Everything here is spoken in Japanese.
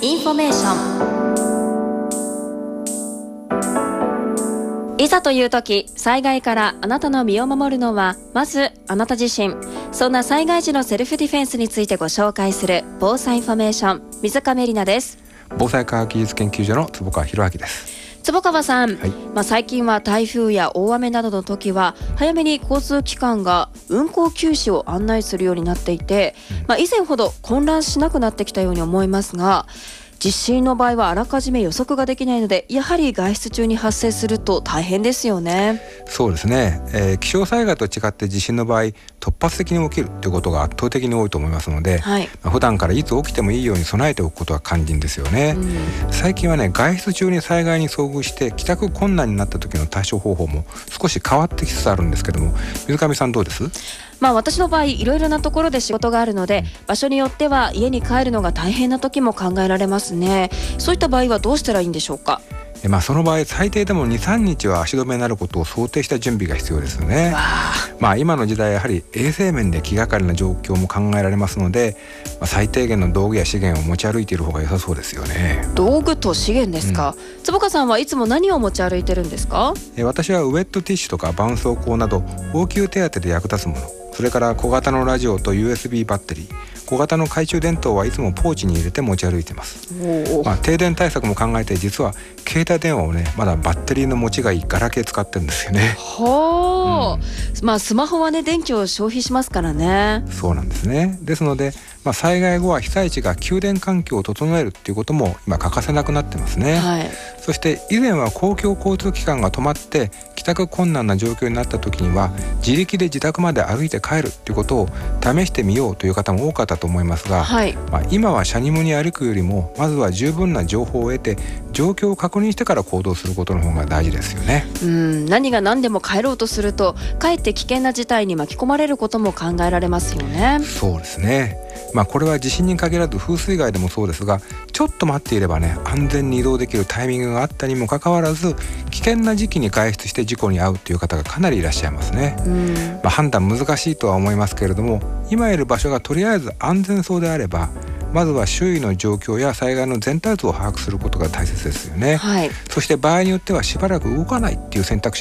インフォメーション。いざという時、災害からあなたの身を守るのはまずあなた自身。そんな災害時のセルフディフェンスについてご紹介する防災インフォメーション、水上里奈です。 防災科学技術研究所の坪川博明です。 坪川さん、 はい。 最近は台風や大雨などの時は早めに交通機関が運行休止を案内するようになっていて、以前ほど混乱しなくなってきたように思いますが、地震の場合はあらかじめ予測ができないので、やはり外出中に発生すると大変ですよね。 そうですね、気象災害と違って地震の場合突発的に起きるということが圧倒的に多いと思いますので、普段からいつ起きてもいいように備えておくことが肝心ですよね。最近はね、外出中に災害に遭遇して帰宅困難になった時の対処方法も少し変わってきつつあるんですけども、水上さんどうです？ 私の場合いろいろなところで仕事があるので、場所によっては家に帰るのが大変な時も考えられますね。そういった場合はどうしたらいいんでしょうか？ その場合最低でも 2,3 日は足止めになることを想定した準備が必要ですよね。今の時代やはり衛生面で気がかりな状況も考えられますので、最低限の道具や資源を持ち歩いている方が良さそうですよね。 道具と資源ですか。坪川さんはいつも何を持ち歩いてるんですか？ 私はウェットティッシュとか絆創膏など応急手当で役立つもの、それから小型のラジオと USB バッテリー、小型の懐中電灯はいつもポーチに入れて持ち歩いています。停電対策も考えて、実は携帯電話をね、まだバッテリーの持ちがいいガラケー使ってるんですよね。 スマホはね、電気を消費しますからね。 そうなんですね。ですので、災害後は被災地が給電環境を整えるっていうことも今欠かせなくなってますね。そして以前は公共交通機関が止まって帰宅困難な状況になった時には自力で自宅まで歩いて帰るっていうことを試してみようという方も多かったと思いますが、今はしゃにむに歩くよりもまずは十分な情報を得て状況を確認してから行動することの方が大事ですよね。 何が何でも帰ろうとするとかえって危険な事態に巻き込まれることも考えられますよね。 そうですね。これは地震に限らず風水害でもそうですが、ちょっと待っていればね、安全に移動できるタイミングがあったにもかかわらず危険な時期に外出して事故に遭うという方がかなりいらっしゃいますね。判断難しいとは思いますけれども、今いる場所がとりあえず安全そうであれば、まずは周囲の状況や災害の全体像を把握することが大切ですよね。そして場合によってはしばらく動かないっていう選択肢